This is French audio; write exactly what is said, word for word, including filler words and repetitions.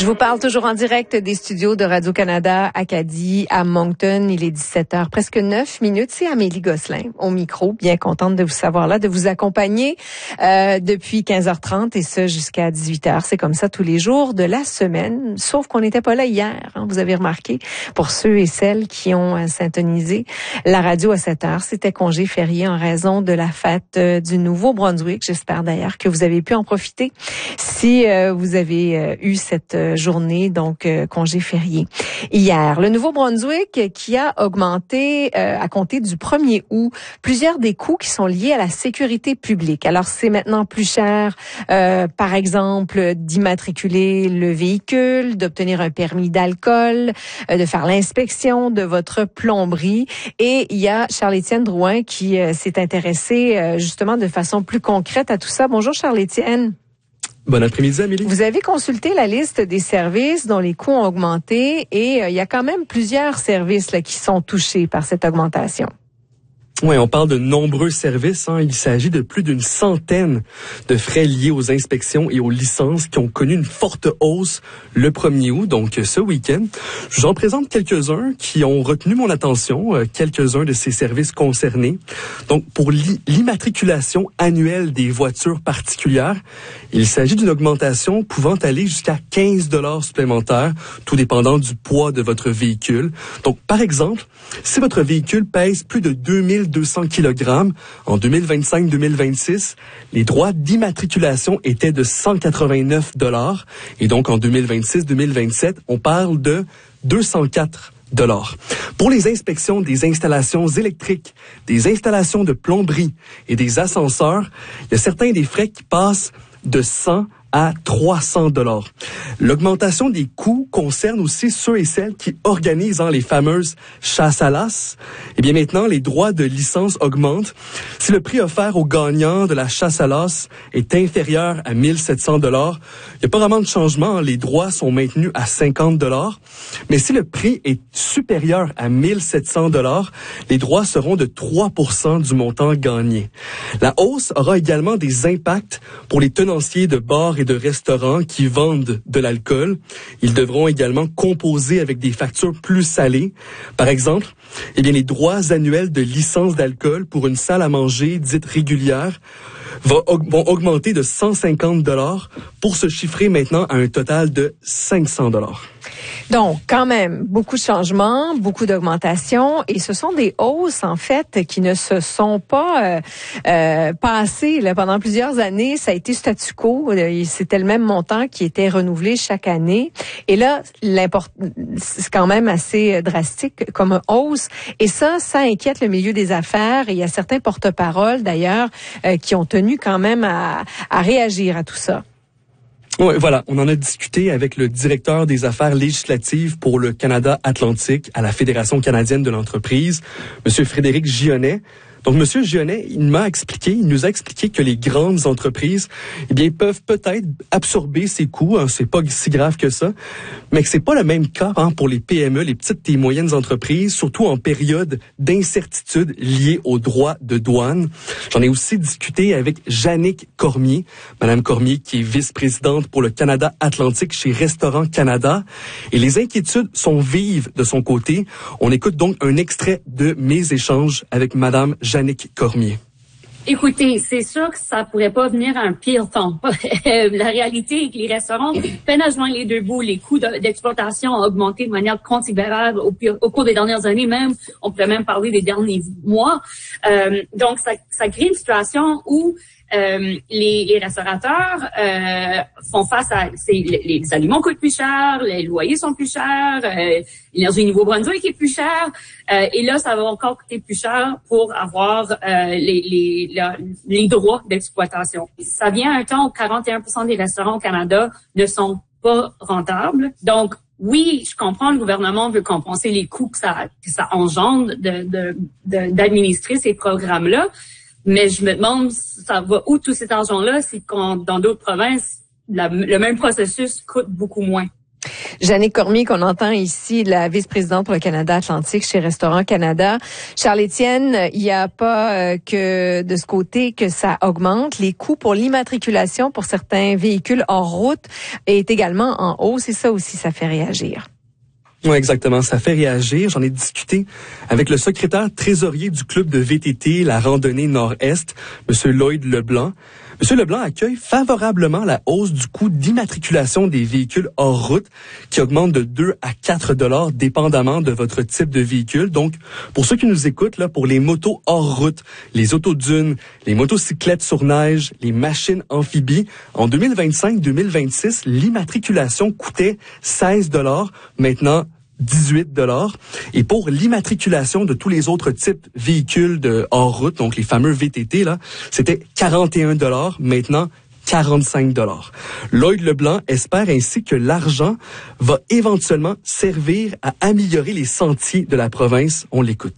Je vous parle toujours en direct des studios de Radio-Canada Acadie à Moncton. Il est dix-sept heures, presque neuf minutes. C'est Amélie Gosselin au micro. Bien contente de vous savoir là, de vous accompagner euh, depuis quinze heures trente et ce jusqu'à dix-huit heures. C'est comme ça tous les jours de la semaine, sauf qu'on n'était pas là hier. Hein, vous avez remarqué, pour ceux et celles qui ont euh, syntonisé la radio à sept heures, c'était congé férié en raison de la fête euh, du Nouveau-Brunswick. J'espère d'ailleurs que vous avez pu en profiter si euh, vous avez euh, eu cette journée, donc euh, congé férié. Hier, le Nouveau-Brunswick qui a augmenté euh, à compter du premier août plusieurs des coûts qui sont liés à la sécurité publique. Alors, c'est maintenant plus cher, euh, par exemple, d'immatriculer le véhicule, d'obtenir un permis d'alcool, euh, de faire l'inspection de votre plomberie. Et il y a Charles-Étienne Drouin qui euh, s'est intéressé euh, justement de façon plus concrète à tout ça. Bonjour Charles-Étienne. Bon après-midi, Amélie. Vous avez consulté la liste des services dont les coûts ont augmenté et euh, il y a quand même plusieurs services là, qui sont touchés par cette augmentation. Oui, on parle de nombreux services. Hein. Il s'agit de plus d'une centaine de frais liés aux inspections et aux licences qui ont connu une forte hausse le premier août, donc ce week-end. Je vous en présente quelques-uns qui ont retenu mon attention, euh, quelques-uns de ces services concernés. Donc, pour l'immatriculation annuelle des voitures particulières, il s'agit d'une augmentation pouvant aller jusqu'à quinze dollars supplémentaires, tout dépendant du poids de votre véhicule. Donc, par exemple, si votre véhicule pèse plus de deux mille deux cents kilogrammes en deux mille vingt-cinq deux mille vingt-six, les droits d'immatriculation étaient de cent quatre-vingt-neuf dollars. Et donc, en deux mille vingt-six deux mille vingt-sept, on parle de deux cent quatre dollars. Pour les inspections des installations électriques, des installations de plomberie et des ascenseurs, il y a certains des frais qui passent de cent à trois cents dollars. L'augmentation des coûts concerne aussi ceux et celles qui organisent hein, les fameuses chasses à l'as. Eh bien maintenant, les droits de licence augmentent. Si le prix offert aux gagnants de la chasse à l'as est inférieur à mille sept cents dollars, il n'y a pas vraiment de changement. Hein. Les droits sont maintenus à cinquante dollars. Mais si le prix est supérieur à mille sept cents dollars, les droits seront de trois pour cent du montant gagné. La hausse aura également des impacts pour les tenanciers de bars et de restaurants qui vendent de l'alcool. Ils devront également composer avec des factures plus salées. Par exemple, eh bien, les droits annuels de licence d'alcool pour une salle à manger dite régulière vont augmenter de cent cinquante dollars pour se chiffrer maintenant à un total de cinq cents dollars. Donc, quand même, beaucoup de changements, beaucoup d'augmentations, et ce sont des hausses, en fait, qui ne se sont pas euh, euh, passées là, pendant plusieurs années. Ça a été statu quo. C'était le même montant qui était renouvelé chaque année. Et là, c'est quand même assez drastique comme hausse. Et ça, ça inquiète le milieu des affaires. Et il y a certains porte-paroles, d'ailleurs, euh, qui ont tenu quand même à, à réagir à tout ça. Oui, voilà. On en a discuté avec le directeur des affaires législatives pour le Canada Atlantique à la Fédération canadienne de l'entreprise, Monsieur Frédéric Gionnet. Donc, Monsieur Gionnet, il m'a expliqué, il nous a expliqué que les grandes entreprises, eh bien, peuvent peut-être absorber ces coûts, hein, c'est pas si grave que ça, mais que c'est pas le même cas hein, pour les P M E, les petites et moyennes entreprises, surtout en période d'incertitude liée aux droits de douane. J'en ai aussi discuté avec Jannick Cormier, Madame Cormier, qui est vice-présidente pour le Canada Atlantique chez Restaurant Canada, et les inquiétudes sont vives de son côté. On écoute donc un extrait de mes échanges avec Madame Jannick Cormier. Écoutez, c'est sûr que ça pourrait pas venir à un pire temps. La réalité est que les restaurants peinent à joindre les deux bouts. Les coûts d'exploitation ont augmenté de manière considérable au, au cours des dernières années même. On pourrait même parler des derniers mois. Euh, donc, ça, ça crée une situation où Euh, les, les restaurateurs euh, font face à c'est, les, les aliments coûtent plus cher, les loyers sont plus chers, euh, l'énergie Nouveau-Brunswick est plus chère, euh, et là ça va encore coûter plus cher pour avoir euh, les, les, la, les droits d'exploitation. Ça vient à un temps où quarante et un pour cent des restaurants au Canada ne sont pas rentables. Donc oui, je comprends, le gouvernement veut compenser les coûts que ça, que ça engendre de, de, de, d'administrer ces programmes-là. Mais je me demande, ça va où tout cet argent-là, c'est quand dans d'autres provinces, la, le même processus coûte beaucoup moins. Jannick Cormier, qu'on entend ici, la vice-présidente pour le Canada Atlantique chez Restaurant Canada. Charles-Étienne, il n'y a pas euh, que de ce côté que ça augmente. Les coûts pour l'immatriculation pour certains véhicules hors route est également en hausse et ça aussi, ça fait réagir. Oui, exactement. Ça fait réagir. J'en ai discuté avec le secrétaire trésorier du club de V T T, la randonnée Nord-Est, M. Lloyd Leblanc. M. Leblanc accueille favorablement la hausse du coût d'immatriculation des véhicules hors route qui augmente de deux à quatre dollars dépendamment de votre type de véhicule. Donc, pour ceux qui nous écoutent, là, pour les motos hors route, les autodunes, les motocyclettes sur neige, les machines amphibies, en deux mille vingt-cinq deux mille vingt-six, l'immatriculation coûtait seize dollars. Maintenant, dix-huit dollars. Et pour l'immatriculation de tous les autres types de véhicules de hors route, donc les fameux V T T, là, c'était quarante et un dollars. Maintenant, quarante-cinq dollars. Lloyd Leblanc espère ainsi que l'argent va éventuellement servir à améliorer les sentiers de la province. On l'écoute.